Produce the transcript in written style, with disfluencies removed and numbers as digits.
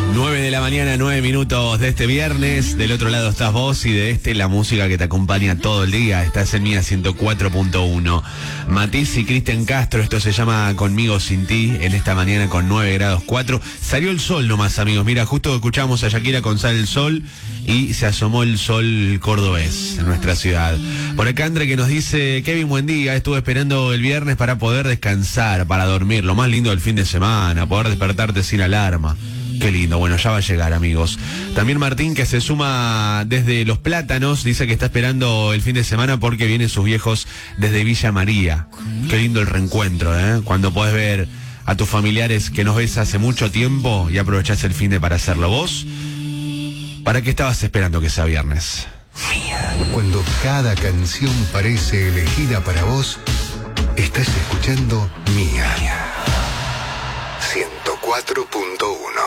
9 de la mañana, 9 minutos de este viernes. Del otro lado estás vos y de este la música que te acompaña todo el día. Estás en Mía 104.1. Matiz y Cristian Castro, esto se llama Conmigo Sin Ti, en esta mañana con 9 grados 4. Salió el sol nomás, amigos. Mira, justo escuchamos a Shakira con Sale el Sol y se asomó el sol cordobés en nuestra ciudad. Por acá André que nos dice: Kevin, buen día. Estuve esperando el viernes para poder descansar, para dormir. Lo más lindo del fin de semana, poder despertarte sin alarma. Qué lindo, bueno, ya va a llegar, amigos. También Martín, que se suma desde Los Plátanos, dice que está esperando el fin de semana porque vienen sus viejos desde Villa María. Qué lindo el reencuentro, ¿eh? Cuando podés ver a tus familiares que no ves hace mucho tiempo y aprovechás el fin de para hacerlo. ¿Vos? ¿Para qué estabas esperando que sea viernes? Cuando cada canción parece elegida para vos, estás escuchando Mía 104.1.